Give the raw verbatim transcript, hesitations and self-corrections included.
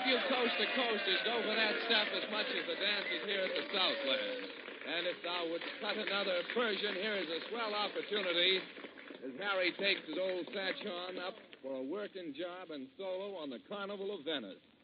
hope you coast to coasters go for that stuff as much as the dancers here at the Southland. And if thou wouldst cut another Persian, here is a swell opportunity as Harry takes his old Satchon up for a working job and solo on the Carnival of Venice.